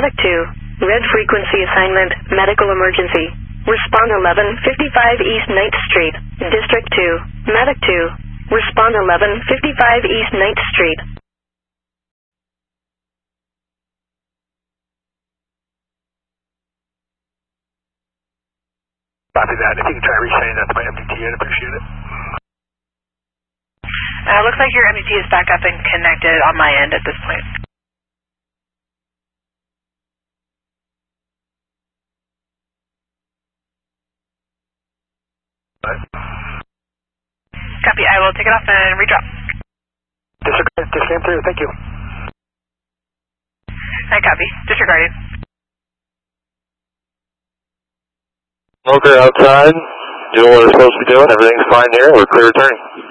Medic 2, red frequency assignment, medical emergency. Respond 1155 East 9th Street, District 2. Medic 2, respond 1155 East 9th Street. Copy that. If you can try resending that to my MDT, I'd appreciate it. Looks like your MDT is back up and connected on my end at this point. Copy. I will take it off and redrop. Disconnect through. Thank you. I copy. Disregarded. Okay, outside. Doing what it's supposed to be doing. Everything's fine here. We're clear returning.